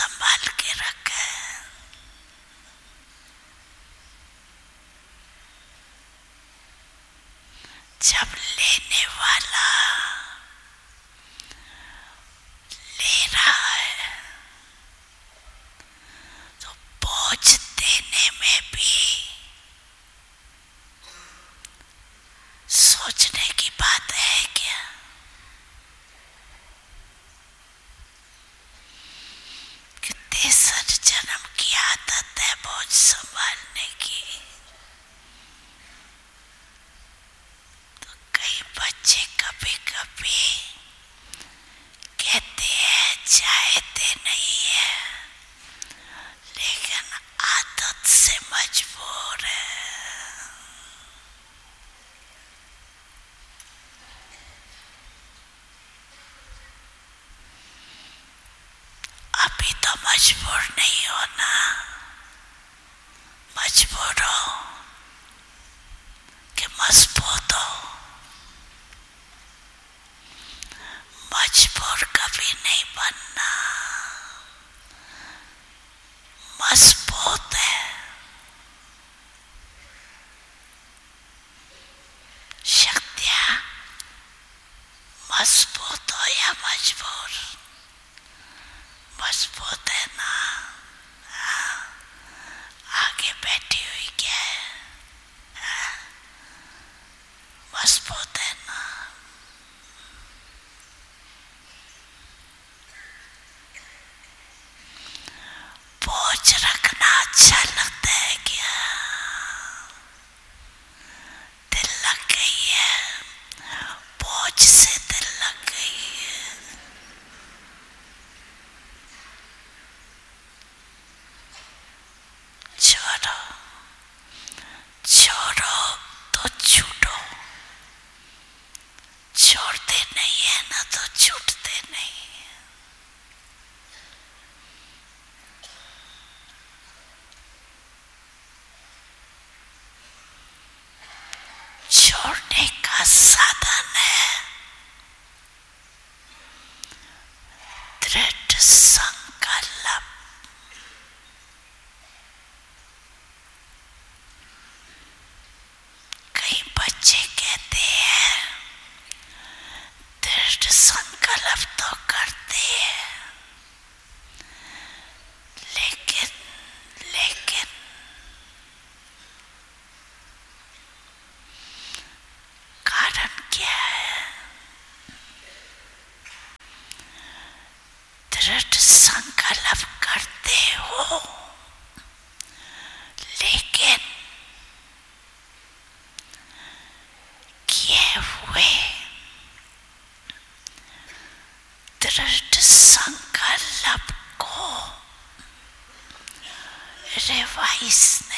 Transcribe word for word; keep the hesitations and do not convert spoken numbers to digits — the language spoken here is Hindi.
संभाल के रखे। जब लेने वाला ले रहा है तो बोझ देने में भी सोचने की बात है क्या? कि तेसर जन्म की आदत है बोझ संभालने की। तो कई बच्चे कभी कभी कहते हैं चाहते नहीं है, लेकिन आदत से मजबूर है। अभी तो मजबूर नहीं होना, मजबूर हो कि मजबूत हो। मजबूर कभी नहीं बनना, मजबूत है। शक्तियां मजबूत हो या मजबूर? मजबूत है ना? हाँ? आगे बैठी हुई क्या है? हाँ? मजबूत है ना? बोझ रखना अच्छा लगता है क्या? दिल लग गई है, बोझ से दिल लग गई है। छोड़ो, छोड़ो तो छूटो। छोड़ते नहीं है ना तो छूटते नहीं है। छोड़ने का साधन है दृढ़ संकल्प। कई बच्चे कहते हैं दृढ़ संकल्प तो करते हैं, लेकिन लेकिन कारण क्या है? दृढ़ संकल्प करते हो, लेकिन किए हुए दृढ़ संकल्प को रिवाइज